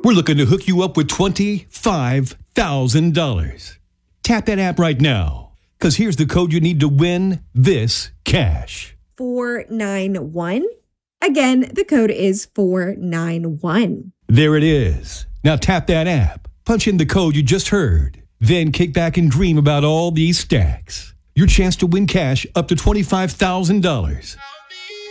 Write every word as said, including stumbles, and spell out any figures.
We're looking to hook you up with twenty-five thousand dollars. Tap that app right now, because here's the code you need to win this cash. four nine one. Again, the code is four nine one. There it is. Now tap that app, punch in the code you just heard, then kick back and dream about all these stacks. Your chance to win cash up to twenty-five thousand dollars.